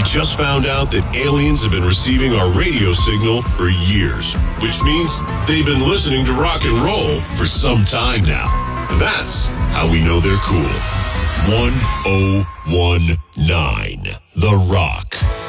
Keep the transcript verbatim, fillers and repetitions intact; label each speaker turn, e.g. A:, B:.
A: just found out that aliens have been receiving our radio signal for years, which means they've been listening to rock and roll for some time now. That's how we know they're cool. one oh one nine The Rock.